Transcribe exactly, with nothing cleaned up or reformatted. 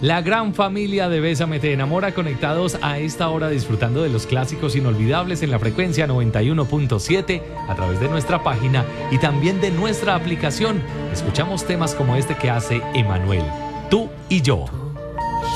La gran familia de Bésame Te Enamora, conectados a esta hora disfrutando de los clásicos inolvidables en la frecuencia noventa y uno punto siete a través de nuestra página y también de nuestra aplicación. Escuchamos temas como este que hace Emanuel, Tú y Yo.